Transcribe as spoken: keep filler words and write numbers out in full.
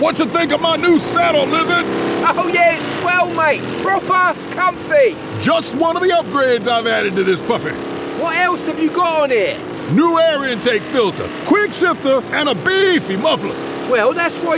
What you think of my new saddle, Lizard? Oh yeah, it's swell, mate. Proper comfy. Just one of the upgrades I've added to this puppy. What else have you got on here? New air intake filter, quick shifter, and a beefy muffler. Well, that's why